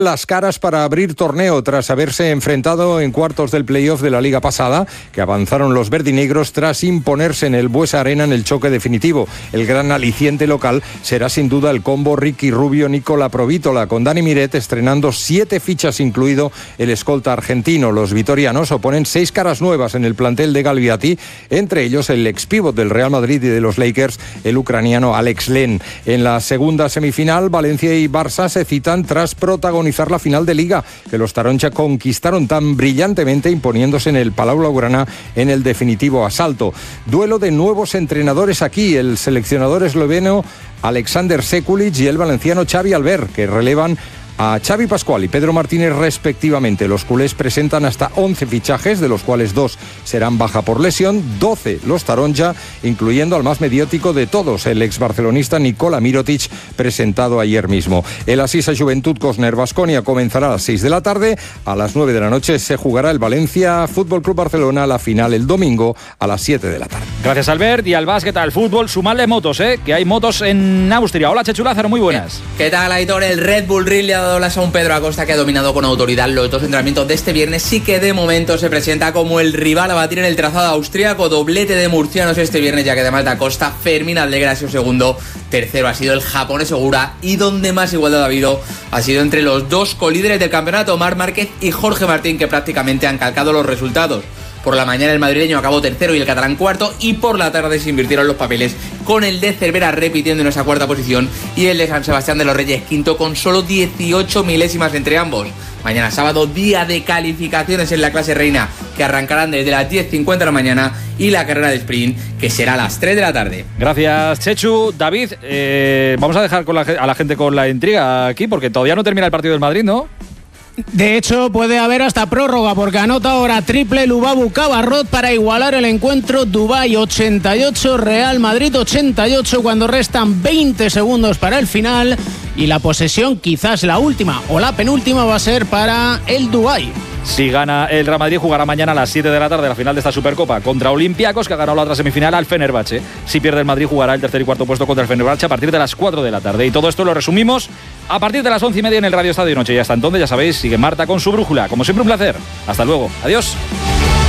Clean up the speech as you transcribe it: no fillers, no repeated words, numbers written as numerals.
las caras para abrir torneo tras haberse enfrentado en cuartos del playoff de la liga pasada, que avanzaron los verdinegros tras imponerse en el Buesa Arena en el choque definitivo. El gran aliciente local será sin duda el combo Ricky Rubio-Nicola Provítola, con Dani Miret estrenando 7 fichas, incluido el escolta argentino. Los vitorianos oponen 6 caras nuevas en el plantel de Galviati, entre ellos el ex-pívot del Real Madrid y de los Lakers, el ucraniano Alex Len. En la segunda semifinal, Valencia y Barça se citan tras protagonizar la final de Liga, que los Taronja conquistaron tan brillantemente, imponiéndose en el Palau Blaugrana en el definitivo asalto. Duelo de nuevos entrenadores aquí, el seleccionador esloveno Alexander Sekulic y el valenciano Xavi Albert, que relevan a Xavi Pascual y Pedro Martínez respectivamente. Los culés presentan hasta 11 fichajes, de los cuales 2 serán baja por lesión, 12 los Taronja, incluyendo al más mediático de todos, el exbarcelonista Nikola Mirotic, presentado ayer mismo. El Asisa Juventud Cosner-Baskonia comenzará a las 6 de la tarde. A las 9 de la noche se jugará el Valencia Fútbol Club Barcelona, la final el domingo a las 7 de la tarde. Gracias, Albert. Y al básquet, al fútbol, sumarle motos, que hay motos en Austria. Hola, Chechu Lázaro, muy buenas. ¿Qué tal, Aitor? El Red Bull Ring le ha dado las a un Pedro Acosta que ha dominado con autoridad los 2 entrenamientos de este viernes y que de momento se presenta como el rival a batir en el trazado austríaco. Doblete de murcianos este viernes, ya que además de Acosta, Fermín Aldeguer ha sido segundo. Tercero ha sido el japonés Segura, y donde más igualdad ha habido ha sido entre los 2 colíderes del campeonato, Marc Márquez y Jorge Martín, que prácticamente han calcado los resultados. Por la mañana el madrileño acabó tercero y el catalán cuarto, y por la tarde se invirtieron los papeles, con el de Cervera repitiendo en esa cuarta posición y el de San Sebastián de los Reyes quinto, con solo 18 milésimas entre ambos. Mañana sábado, día de calificaciones en la clase reina, que arrancarán desde las 10:50 de la mañana, y la carrera de sprint, que será a las 3 de la tarde. Gracias, Chechu. David, vamos a dejar a la gente con la intriga aquí, porque todavía no termina el partido del Madrid, ¿no? De hecho, puede haber hasta prórroga, porque anota ahora triple Lubabu Cabarrot para igualar el encuentro. Dubái 88, Real Madrid 88, cuando restan 20 segundos para el final, y la posesión, quizás la última o la penúltima, va a ser para el Dubái. Si gana el Real Madrid, jugará mañana a las 7 de la tarde la final de esta Supercopa contra Olympiacos, que ha ganado la otra semifinal al Fenerbahce. Si pierde el Madrid, jugará el tercer y cuarto puesto contra el Fenerbahce a partir de las 4 de la tarde. Y todo esto lo resumimos a partir de las 11:30 en el Radio Estadio Noche. Y hasta entonces, ya sabéis, sigue Marta con su brújula. Como siempre, un placer. Hasta luego. Adiós.